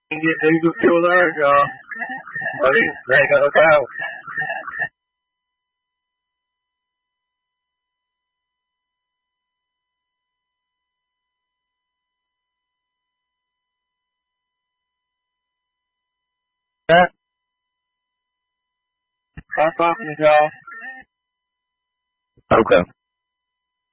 You can feel there, buddy. They gotta look out. Yeah. Stop talking to y'all. Okay.